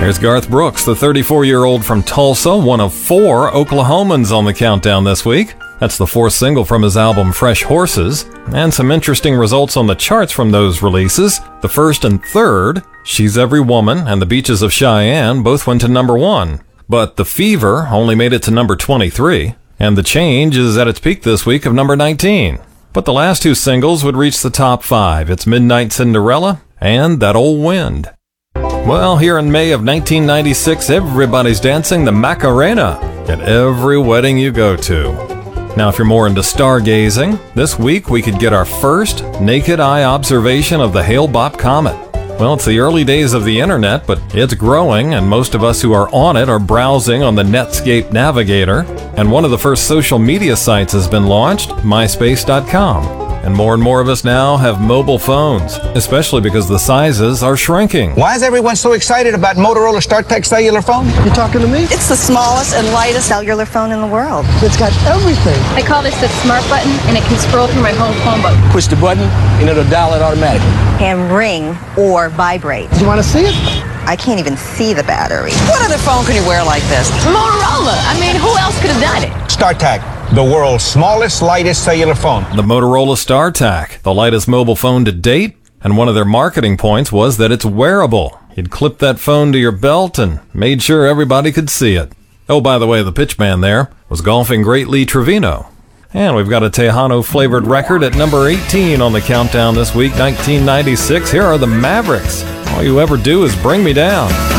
Here's Garth Brooks, the 34-year-old from Tulsa, one of 4 Oklahomans on the countdown this week. That's the 4th single from his album Fresh Horses, and some interesting results on the charts from those releases. The 1st and 3rd, She's Every Woman and The Beaches of Cheyenne, both went to number 1. But The Fever only made it to number 23, and The Change is at its peak this week of number 19. But the last 2 singles would reach the top 5. It's Midnight Cinderella and That Old Wind. Well, here in May of 1996, everybody's dancing the Macarena at every wedding you go to. Now, if you're more into stargazing, this week we could get our first naked eye observation of the Hale-Bopp Comet. Well, it's the early days of the internet, but it's growing, and most of us who are on it are browsing on the Netscape Navigator. And one of the first social media sites has been launched, MySpace.com. And more of us now have mobile phones, especially because the sizes are shrinking. Why is everyone so excited about Motorola StarTAC cellular phone? You talking to me? It's the smallest and lightest cellular phone in the world. It's got everything. I call this the smart button, and it can scroll through my whole phone book. Push the button, and it'll dial it automatically. Can ring or vibrate. You want to see it? I can't even see the battery. What other phone can you wear like this? Motorola. I mean, who else could have done it? StarTAC, the world's smallest, lightest cellular phone. The Motorola StarTAC, the lightest mobile phone to date, and one of their marketing points was that it's wearable. You'd clip that phone to your belt and made sure everybody could see it. Oh, by the way, the pitch man there was golfing great Lee Trevino. And we've got a Tejano-flavored record at number 18 on the countdown this week, 1996. Here are the Mavericks. All you ever do is bring me down.